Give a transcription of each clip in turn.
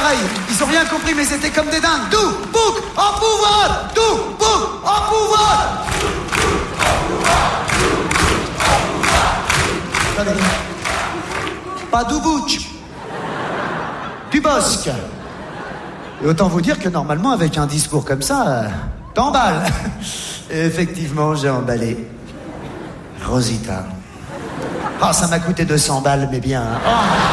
pareil. Ils ont rien compris, mais c'était comme des dingues. Dou, bouc, en pouvoir. Dou, bouc, en pouvoir. Attendez. Pas du bouc. Du bosque. Et autant vous dire que normalement, avec un discours comme ça, t'emballes. Et effectivement, j'ai emballé. Rosita. Oh, ça m'a coûté 200 balles, mais bien. Hein. Oh.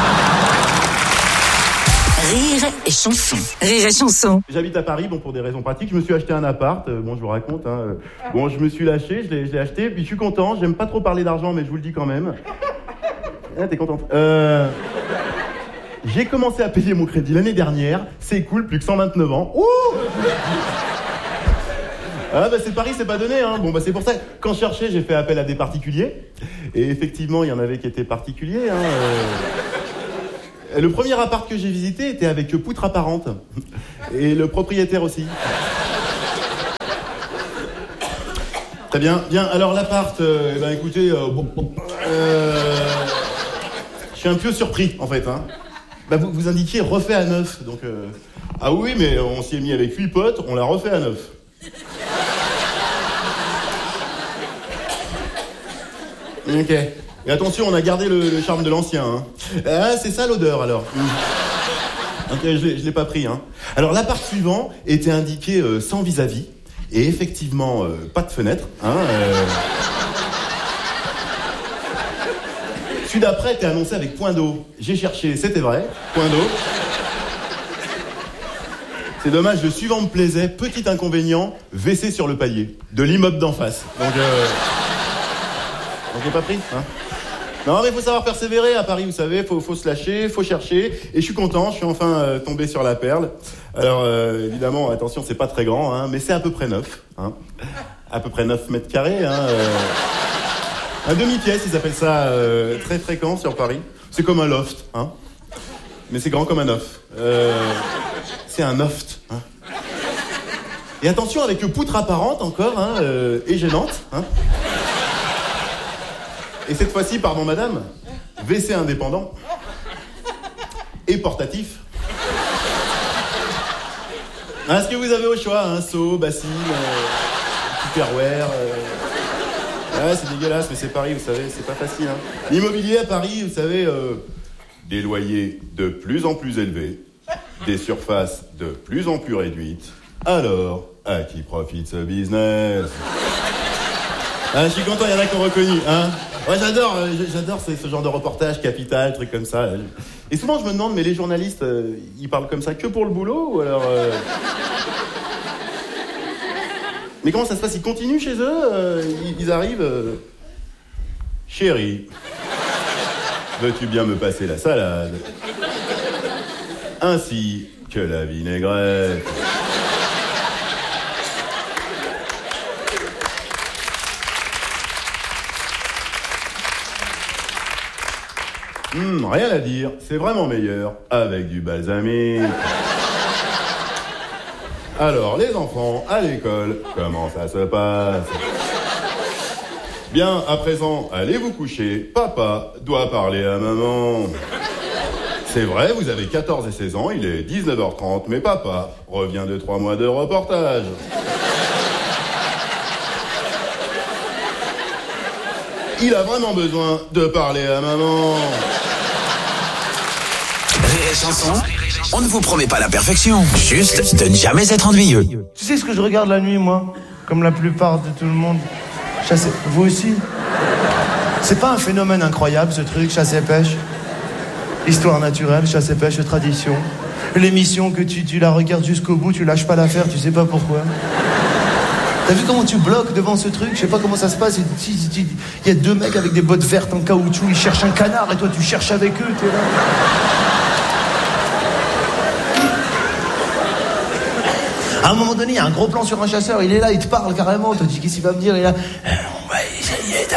Rire et chanson. Rire et chanson. J'habite à Paris, bon, pour des raisons pratiques. Je me suis acheté un appart. Bon, je vous raconte. Hein. Bon, je me suis lâché, je l'ai acheté. Puis je suis content. J'aime pas trop parler d'argent, mais je vous le dis quand même. Ah, t'es contente. J'ai commencé à payer mon crédit l'année dernière. C'est cool, plus que 129 ans. Ouh. Ah bah c'est Paris, c'est pas donné, hein. Bon bah c'est pour ça, quand je cherchais, j'ai fait appel à des particuliers. Et effectivement, il y en avait qui étaient particuliers, hein. Le premier appart que j'ai visité était avec poutre apparente. Et le propriétaire aussi. Très bien, bien, alors l'appart, écoutez, je suis un peu surpris, en fait, hein. Bah vous indiquiez refait à neuf, donc... Ah oui, mais on s'y est mis avec 8 potes, on l'a refait à neuf. Ok. Et attention, on a gardé le charme de l'ancien. Hein. Ah, c'est ça l'odeur alors. Ok, je l'ai pas pris. Hein. Alors l'appart suivant était indiqué sans vis-à-vis. Et effectivement, pas de fenêtre. Hein, Celui d'après était annoncé avec point d'eau. J'ai cherché, c'était vrai. Point d'eau. C'est dommage, le suivant me plaisait. Petit inconvénient, WC sur le palier. De l'immeuble d'en face. Donc j'ai pas pris, hein. Non, mais faut savoir persévérer à Paris, vous savez, faut se lâcher, faut chercher. Et je suis content, je suis enfin tombé sur la perle. Alors, évidemment, attention, c'est pas très grand, hein, mais c'est à peu près neuf, hein. À peu près 9 mètres carrés, hein. Un demi-pièce, ils appellent ça, très fréquent sur Paris. C'est comme un loft, hein. Mais c'est grand comme un œuf. C'est un loft, hein. Et attention, avec poutre apparente encore, hein, et gênante, hein. Et cette fois-ci, pardon madame, WC indépendant et portatif. Est-ce que vous avez au choix, hein, seau, bassine, tupperware Ouais, c'est dégueulasse, mais c'est Paris, vous savez, c'est pas facile. Hein. L'immobilier à Paris, vous savez, des loyers de plus en plus élevés, des surfaces de plus en plus réduites. Alors, à qui profite ce business? Je suis content, il y en a qui ont reconnu, hein. Ouais, j'adore ce genre de reportage, Capital, trucs comme ça. Et souvent, je me demande, mais les journalistes, ils parlent comme ça que pour le boulot, ou alors... Mais comment ça se passe? Ils continuent chez eux? Ils arrivent... Chérie, veux-tu bien me passer la salade? Ainsi que la vinaigrette. Rien à dire, c'est vraiment meilleur avec du balsamique. Alors, les enfants, à l'école, comment ça se passe? Bien, à présent, allez vous coucher. Papa doit parler à maman. C'est vrai, vous avez 14 et 16 ans, il est 19h30, mais papa revient de 3 mois de reportage. Il a vraiment besoin de parler à maman. Rire et chanson, on ne vous promet pas la perfection, juste de ne jamais être ennuyeux. Tu sais ce que je regarde la nuit, moi? Comme la plupart de tout le monde. Chasser. Vous aussi? C'est pas un phénomène incroyable, ce truc, chasse et pêche? Histoire naturelle, chasse et pêche, tradition. L'émission que tu la regardes jusqu'au bout, tu lâches pas l'affaire, tu sais pas pourquoi. T'as vu comment tu bloques devant ce truc? Je sais pas comment ça se passe. Il y a 2 mecs avec des bottes vertes en caoutchouc, ils cherchent un canard et toi tu cherches avec eux, t'es là. À un moment donné, il y a un gros plan sur un chasseur, il est là, il te parle carrément, tu te dis qu'est-ce qu'il va me dire, il est là. On va essayer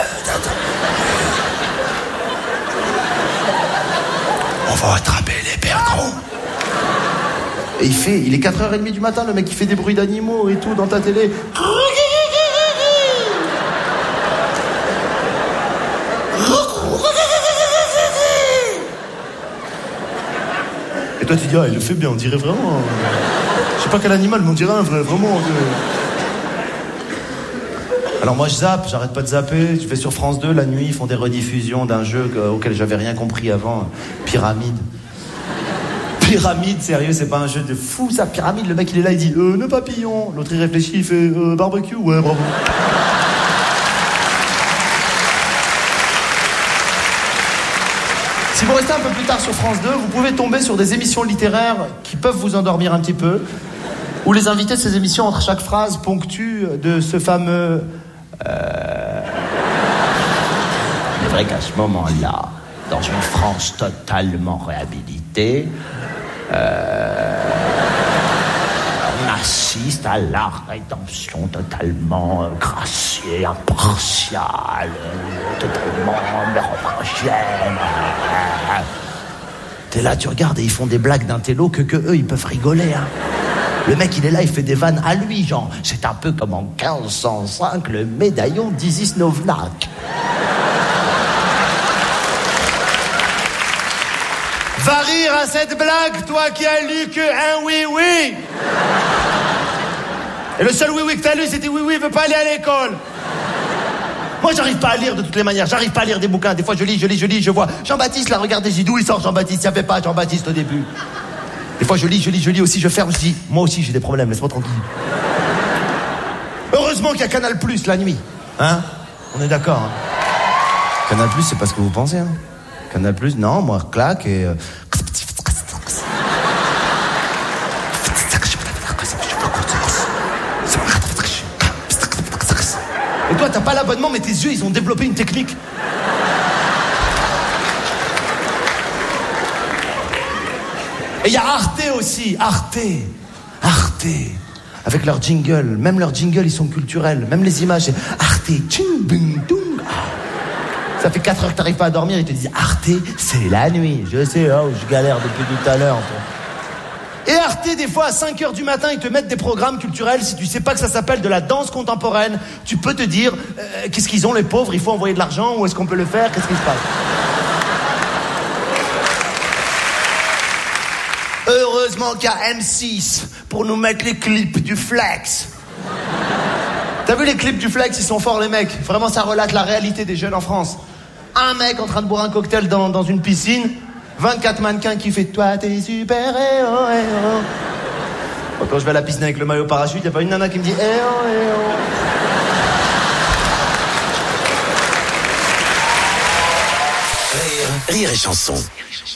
on va attraper les perdrons. Et il est 4h30 du matin, le mec, il fait des bruits d'animaux et tout dans ta télé. Et toi, tu dis, ah, il le fait bien, on dirait vraiment... Je sais pas quel animal, mais on dirait un vrai, vraiment... Alors moi je zappe, j'arrête pas de zapper. Je vais sur France 2 la nuit, ils font des rediffusions d'un jeu auquel j'avais rien compris avant. Pyramide. Pyramide, sérieux, c'est pas un jeu de fou ça. Pyramide, le mec il est là, il dit nœud papillon. L'autre il réfléchit, il fait barbecue, ouais bravo. Si vous restez un peu plus tard sur France 2, vous pouvez tomber sur des émissions littéraires qui peuvent vous endormir un petit peu. Où les invités de ces émissions, entre chaque phrase, ponctuent de ce fameux... C'est vrai qu'à ce moment-là, dans une France totalement réhabilitée, on assiste à la rédemption totalement graciée, impartiale, totalement mérovingéenne. T'es là, tu regardes et ils font des blagues d'intello que eux, ils peuvent rigoler, hein. Le mec, il est là, il fait des vannes à lui, genre, c'est un peu comme en 1505, le médaillon d'Isis Novnak. Va rire à cette blague, toi qui as lu que un oui-oui. Et le seul oui-oui que t'as lu, c'était oui-oui, veut pas aller à l'école. Moi, j'arrive pas à lire de toutes les manières, j'arrive pas à lire des bouquins. Des fois, je lis, je vois Jean-Baptiste, là, regardez, j'ai d'où il sort Jean-Baptiste, il y avait pas Jean-Baptiste au début. Des fois, je lis aussi, je ferme, je dis, moi aussi, j'ai des problèmes, laisse-moi tranquille. Heureusement qu'il y a Canal+, la nuit. Hein? On est d'accord, hein? Canal+, c'est pas ce que vous pensez, hein? Canal+, non, moi, claque et... Et toi, t'as pas l'abonnement, mais tes yeux, ils ont développé une technique. Et il y a Arte aussi, Arte. Avec leur jingle, même leurs jingles, ils sont culturels. Même les images, c'est Arte, tching, bing, dung. Ça fait 4 heures que t'arrives pas à dormir, ils te disent Arte, c'est la nuit. Je sais, oh, je galère depuis tout à l'heure. Et Arte, des fois, à 5 heures du matin, ils te mettent des programmes culturels. Si tu sais pas que ça s'appelle de la danse contemporaine, tu peux te dire, qu'est-ce qu'ils ont, les pauvres? Il faut envoyer de l'argent? Où est-ce qu'on peut le faire? Qu'est-ce qui se passe? Heureusement qu'il y a M6 pour nous mettre les clips du Flex. T'as vu les clips du Flex? Ils sont forts, les mecs. Vraiment, ça relate la réalité des jeunes en France. Un mec en train de boire un cocktail dans une piscine, 24 mannequins qui fait « Toi, t'es super héros, héros ». Quand je vais à la piscine avec le maillot parachute, y a pas une nana qui me dit « Héros, héros ». Rire et chanson.